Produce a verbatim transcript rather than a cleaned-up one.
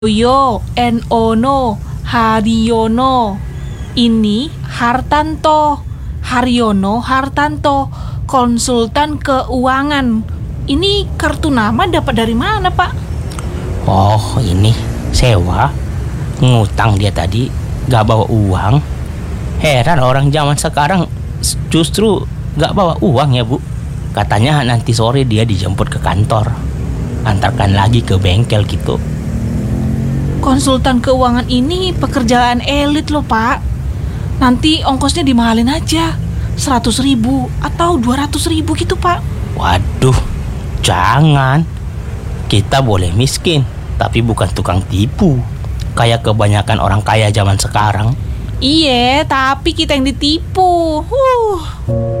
Yo, Enono, Haryono. Ini Hartanto, Haryono Hartanto, konsultan keuangan. Ini kartu nama dapat dari mana, Pak? Oh, ini sewa. Ngutang dia tadi, gak bawa uang. Heran orang zaman sekarang justru gak bawa uang ya, Bu. Katanya nanti sore dia dijemput ke kantor, antarkan lagi ke bengkel gitu. Konsultan keuangan ini pekerjaan elit loh, Pak. Nanti ongkosnya dimahalin aja, seratus ribu atau dua ratus ribu gitu, Pak. Waduh, jangan. Kita boleh miskin, tapi bukan tukang tipu, kayak kebanyakan orang kaya zaman sekarang. Iya, tapi kita yang ditipu. Huh.